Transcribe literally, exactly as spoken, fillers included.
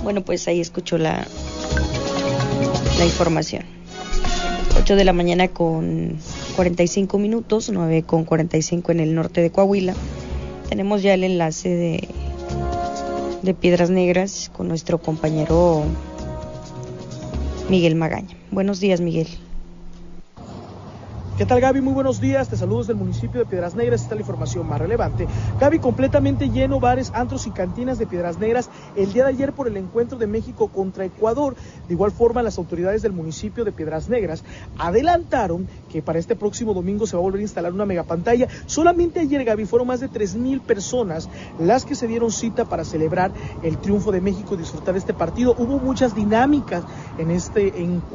Bueno, pues ahí escuchó la, la información. ocho de la mañana con cuarenta y cinco minutos, nueve con cuarenta y cinco en el norte de Coahuila. Tenemos ya el enlace de, de Piedras Negras con nuestro compañero Miguel Magaña. Buenos días, Miguel. ¿Qué tal, Gaby? Muy buenos días, te saludo desde el municipio de Piedras Negras, esta es la información más relevante. Gaby, completamente lleno bares, antros y cantinas de Piedras Negras el día de ayer por el encuentro de México contra Ecuador. De igual forma, las autoridades del municipio de Piedras Negras adelantaron que para este próximo domingo se va a volver a instalar una megapantalla. Solamente ayer, Gaby, fueron más de tres mil personas las que se dieron cita para celebrar el triunfo de México y disfrutar de este partido. Hubo muchas dinámicas en este encuentro.